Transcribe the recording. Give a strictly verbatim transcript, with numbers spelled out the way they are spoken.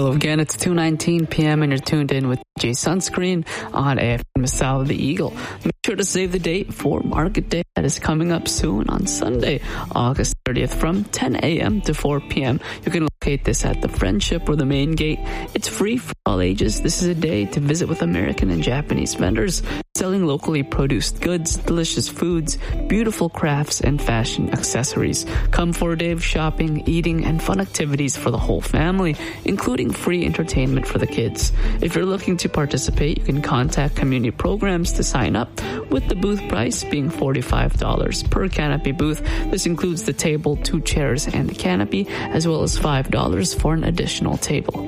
Hello again, it's two nineteen p.m. and you're tuned in with D J Sunscreen on A F M Masala the Eagle. Make sure to save the date for Market Day that is coming up soon on Sunday, August thirtieth from ten a.m. to four p.m. You can locate this at the Friendship or the Main Gate. It's free for all ages. This is a day to visit with American and Japanese vendors selling locally produced goods, delicious foods, beautiful crafts, and fashion accessories. Come for a day of shopping, eating, and fun activities for the whole family, including free entertainment for the kids. If you're looking to participate, you can contact community programs to sign up, with the booth price being forty-five dollars per canopy booth. This includes the table, two chairs, and the canopy, as well as five dollars for an additional table.